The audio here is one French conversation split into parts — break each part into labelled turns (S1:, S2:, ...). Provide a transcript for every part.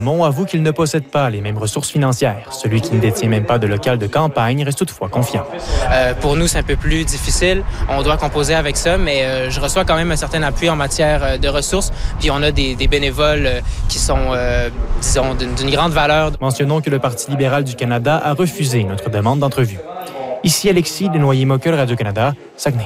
S1: Mont avoue qu'il ne possède pas les mêmes ressources financières. Celui qui ne détient même pas de local de campagne reste toutefois confiant.
S2: Pour nous, c'est un peu plus difficile. On doit composer avec ça, mais je reçois quand même un certain appui en matière de ressources. Puis on a des bénévoles qui sont, disons, d'une grande valeur.
S1: Mentionnons que le Parti libéral du Canada a refusé notre demande d'entrevue. Ici Alexis Desnoyers-Moqueur, Radio-Canada, Saguenay.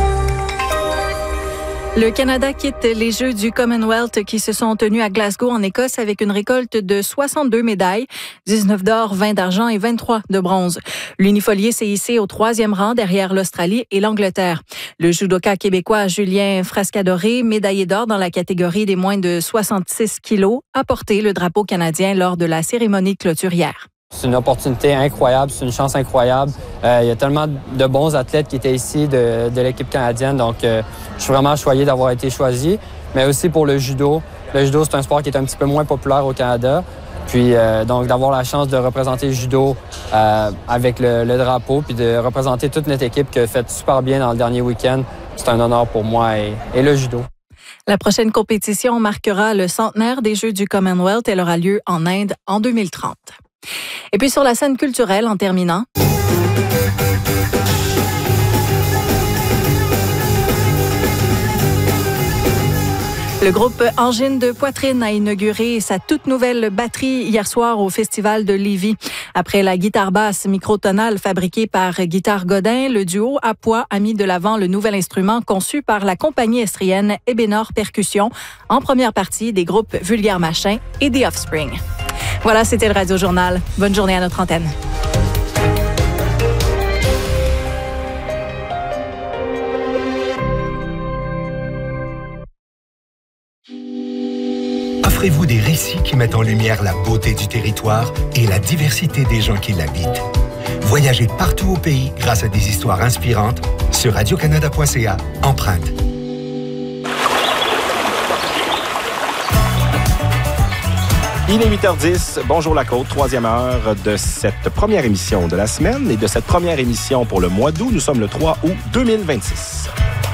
S3: Le Canada quitte les Jeux du Commonwealth qui se sont tenus à Glasgow, en Écosse, avec une récolte de 62 médailles, 19 d'or, 20 d'argent et 23 de bronze. L'unifolié s'est hissé au 3e rang derrière l'Australie et l'Angleterre. Le judoka québécois Julien Frascadoré, médaillé d'or dans la catégorie des moins de 66 kilos, a porté le drapeau canadien lors de la cérémonie de clôture hier.
S4: C'est une opportunité incroyable, c'est une chance incroyable. Il y a tellement de bons athlètes qui étaient ici de l'équipe canadienne, donc je suis vraiment choyé d'avoir été choisi. Mais aussi pour le judo. Le judo, c'est un sport qui est un petit peu moins populaire au Canada. Puis donc d'avoir la chance de représenter le judo avec le drapeau, puis de représenter toute notre équipe qui a fait super bien dans le dernier week-end, c'est un honneur pour moi et le judo.
S3: La prochaine compétition marquera le centenaire des Jeux du Commonwealth. Elle aura lieu en Inde en 2030. Et puis sur la scène culturelle, en terminant. Le groupe Angine de Poitrine a inauguré sa toute nouvelle batterie hier soir au Festival de Lévis. Après la guitare basse microtonale fabriquée par Guitare Godin, le duo à poids a mis de l'avant le nouvel instrument conçu par la compagnie estrienne Ebenor Percussion, en première partie des groupes Vulgaire Machin et The Offspring. Voilà, c'était le Radio Journal. Bonne journée à notre antenne.
S5: Offrez-vous des récits qui mettent en lumière la beauté du territoire et la diversité des gens qui l'habitent. Voyagez partout au pays grâce à des histoires inspirantes sur radiocanada.ca, Empreinte.
S6: Il est 8h10, bonjour la côte, 3e heure de cette première émission de la semaine et de cette première émission pour le mois d'août. Nous sommes le 3 août 2026.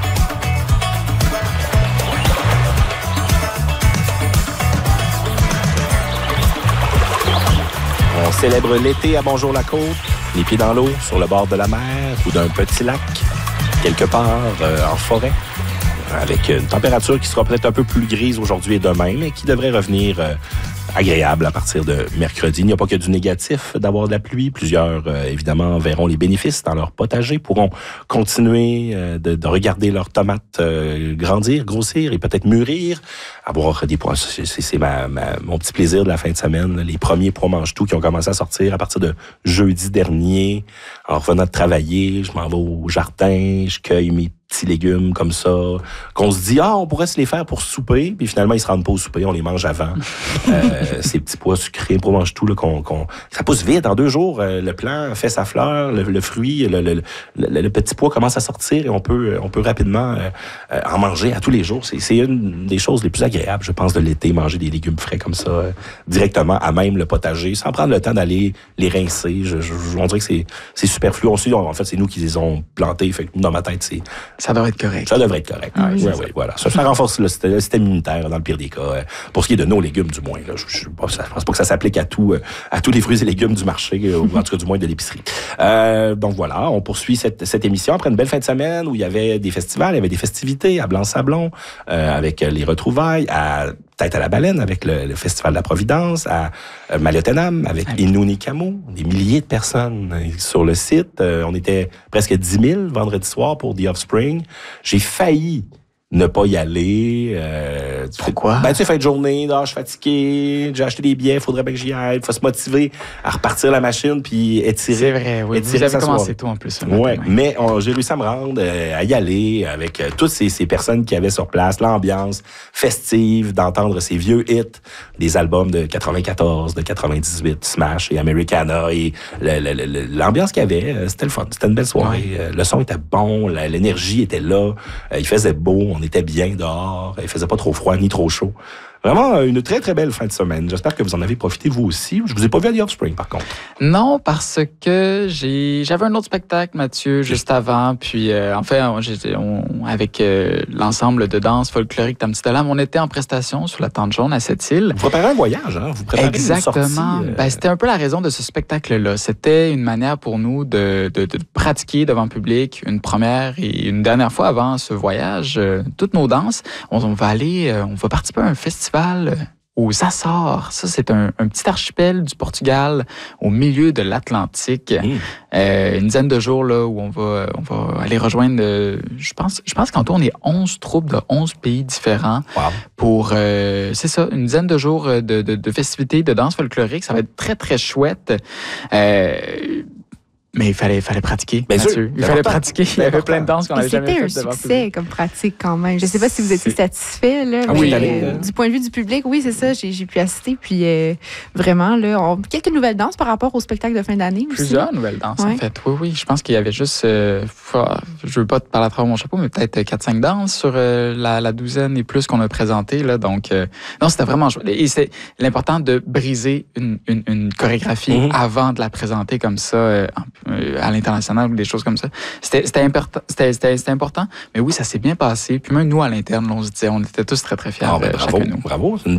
S6: On célèbre l'été à Bonjour la côte, les pieds dans l'eau, sur le bord de la mer ou d'un petit lac, quelque part en forêt, avec une température qui sera peut-être un peu plus grise aujourd'hui et demain, mais qui devrait revenir agréable à partir de mercredi. Il n'y a pas que du négatif d'avoir de la pluie. Plusieurs, évidemment, verront les bénéfices dans leur potager, pourront continuer de regarder leurs tomates grandir, grossir et peut-être mûrir, avoir des pois. C'est mon petit plaisir de la fin de semaine. Là. Les premiers pois mange-tout qui ont commencé à sortir à partir de jeudi dernier. En revenant de travailler, je m'en vais au jardin, je cueille mes petits légumes comme ça, qu'on se dit, on pourrait se les faire pour souper, puis finalement, ils se rendent pas au souper, on les mange avant. Ces petits pois sucrés, pour mange tout, là, ça pousse vite, en 2 jours, le plant fait sa fleur, le fruit, le petit pois commence à sortir et on peut rapidement en manger à tous les jours. C'est une des choses les plus agréables, je pense, de l'été, manger des légumes frais comme ça, directement à même le potager, sans prendre le temps d'aller les rincer. On dirait que c'est superflu. En fait, c'est nous qui les ont plantés, fait que dans ma tête,
S7: ça devrait être correct.
S6: Ça devrait être correct. Oui, voilà. Ça renforce le système immunitaire, dans le pire des cas. Pour ce qui est de nos légumes, du moins. Là, je pense pas que ça s'applique à tous les fruits et légumes du marché, ou en tout cas, du moins, de l'épicerie. Donc voilà, on poursuit cette émission après une belle fin de semaine où il y avait des festivals, il y avait des festivités à Blanc-Sablon, avec les retrouvailles, à Tête à la baleine avec le Festival de la Providence, à Maliotenam avec Innu Camu, des milliers de personnes sur le site. On était presque 10 000 vendredi soir pour The Offspring. J'ai failli ne pas y aller.
S7: Pourquoi?
S6: Tu sais, fin de journée, je suis fatigué, j'ai acheté des billets, il faudrait bien que j'y aille. Il faut se motiver à repartir la machine puis étirer.
S7: C'est vrai, oui. Vous avez commencé tôt en plus.
S6: Oui, mais j'ai réussi à me rendre, à y aller avec toutes ces personnes qui avaient sur place, l'ambiance festive, d'entendre ces vieux hits, des albums de 94, de 98, Smash et Americana, et l'ambiance qu'il y avait, c'était le fun. C'était une belle soirée. Ouais. Le son était bon, l'énergie était là, il faisait beau, on était bien dehors, il faisait pas trop froid ni trop chaud. Vraiment une très, très belle fin de semaine. J'espère que vous en avez profité, vous aussi. Je vous ai pas vu à The Offspring, par contre.
S7: Non, parce que j'avais un autre spectacle, Mathieu, juste avant. Puis, en fait, avec l'ensemble de danse folklorique d'Amsterdam, on était en prestation sur la Tente Jaune à Sept-Îles.
S6: Vous préparez un voyage, hein? Vous préparez
S7: Exactement.
S6: une sortie.
S7: Ben, c'était un peu la raison de ce spectacle-là. C'était une manière pour nous de pratiquer devant le public une première et une dernière fois avant ce voyage. Toutes nos danses, on va participer à un festival aux Açores. Ça, c'est un petit archipel du Portugal au milieu de l'Atlantique. Une dizaine de jours là, où on va aller rejoindre, je pense qu'en tout, on est 11 troupes de 11 pays différents pour, c'est ça, une dizaine de jours de festivités, de danse folklorique. Ça va être très, très chouette. Mais il fallait pratiquer.
S6: Bien sûr.
S7: Il fallait pratiquer. Il y avait plein de danses qu'on n'avait jamais faites.
S8: C'était un succès comme pratique quand même. Je ne sais pas si vous étiez satisfait. Là, du point de vue du public, oui, c'est ça. J'ai pu assister. Puis vraiment, là, quelques nouvelles danses par rapport au spectacle de fin d'année aussi.
S7: Plusieurs nouvelles danses, en fait. Oui. Je pense qu'il y avait juste, je ne veux pas te parler à travers mon chapeau, mais peut-être 4-5 danses sur la douzaine et plus qu'on a présenté. Là. Donc, non, c'était vraiment chouette. Et c'est l'important de briser une chorégraphie avant de la présenter comme ça à l'international ou des choses comme ça. C'était important, mais oui, ça s'est bien passé. Puis même nous, à l'interne, on se disait, on était tous très, très fiers.
S6: Bravo, bravo. C'est une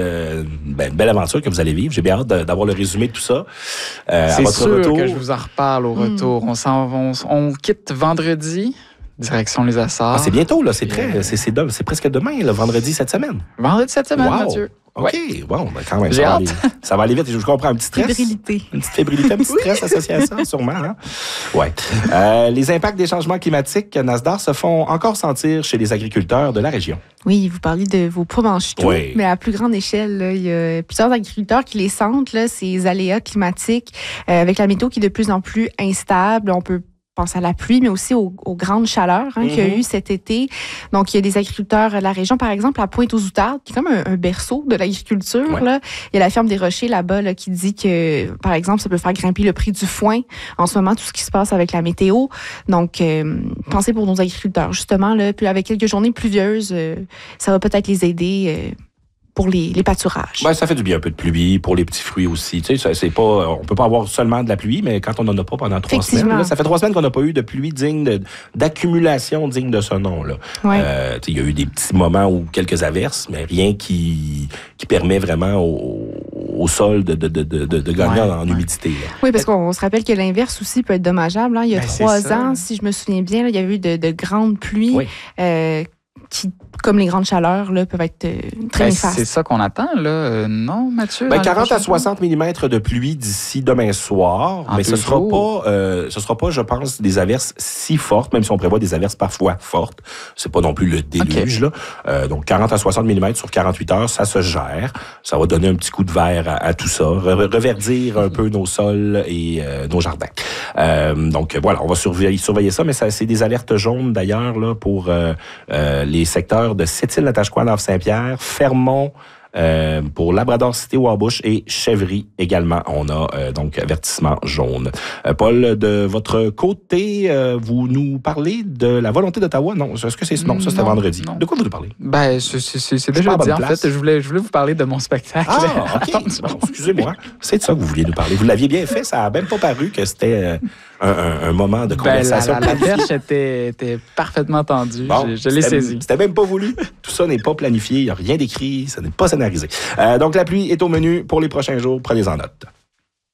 S6: belle aventure que vous allez vivre. J'ai bien hâte d'avoir le résumé de tout ça.
S7: C'est votre sûr retour. Que je vous en reparle au retour. On quitte vendredi. Direction les Açores.
S6: C'est bientôt, là. C'est presque demain, le vendredi cette semaine.
S7: Vendredi cette semaine, Mathieu.
S6: OK, bon, ben quand même, ça va aller vite. Je comprends un petit stress.
S8: Fébrilité.
S6: Une petite fébrilité, un petit stress associé à ça, sûrement. Hein? Ouais. Les impacts des changements climatiques, Nasdar, se font encore sentir chez les agriculteurs de la région.
S8: Oui, vous parlez de vos provenches-tout, mais à plus grande échelle, là, il y a plusieurs agriculteurs qui les sentent, là, ces aléas climatiques, avec la météo qui est de plus en plus instable. On peut penser à la pluie, mais aussi aux grandes chaleurs qu'il y a eu cet été. Donc, il y a des agriculteurs de la région, par exemple, à Pointe-aux-Outardes, qui est comme un berceau de l'agriculture. Là. Il y a la ferme des Rochers là-bas là, qui dit que, par exemple, ça peut faire grimper le prix du foin. En ce moment, tout ce qui se passe avec la météo. Donc, pensez pour nos agriculteurs, justement. Là, puis avec quelques journées pluvieuses, ça va peut-être les aider pour les pâturages.
S6: Ben, ça fait du bien un peu de pluie pour les petits fruits aussi. Tu sais, c'est pas, on peut pas avoir seulement de la pluie, mais quand on n'en a pas pendant 3 semaines, là, ça fait 3 semaines qu'on n'a pas eu de pluie digne d'accumulation digne de ce nom. Là. Il y a eu des petits moments où quelques averses, mais rien qui permet vraiment au sol de gagner en humidité. Là.
S8: Oui, parce qu'on se rappelle que l'inverse aussi peut être dommageable. Hein. Il y a 3 ans, si je me souviens bien, là, il y a eu de grandes pluies qui, comme les grandes chaleurs, là, peuvent être très néfastes.
S7: C'est ça qu'on attend, là. Non, Mathieu?
S6: 40 à 60 mm de pluie d'ici demain soir. Mais ce sera pas, je pense, des averses si fortes, même si on prévoit des averses parfois fortes. C'est pas non plus le déluge, là. Donc, 40 à 60 mm sur 48 heures, ça se gère. Ça va donner un petit coup de verre à tout ça. Reverdir un peu nos sols et nos jardins. Donc, voilà, on va surveiller ça, mais c'est des alertes jaunes, d'ailleurs, là, pour les secteurs de Sept-Îles-Natashquan, Saint-Pierre, Fermont, pour Labrador-Cité-Wabush et Chèvry également. On a donc avertissement jaune. Paul, de votre côté, vous nous parlez de la volonté d'Ottawa? Non, est-ce que c'est non? Ça, c'était vendredi. Non. De quoi vous nous parlez?
S7: Ben, c'est déjà dit. En fait, je voulais vous parler de mon spectacle.
S6: Ah, OK. Bon, excusez-moi. C'est de ça que vous vouliez nous parler. Vous l'aviez bien fait. Ça n'a même pas paru que c'était un moment de conversation.
S7: La perche était parfaitement tendue. Bon, je l'ai saisi.
S6: C'était même pas voulu. Tout ça n'est pas planifié. Il n'y a rien d'écrit. Ça n'est pas scénarisé. Donc, la pluie est au menu pour les prochains jours. Prenez-en note.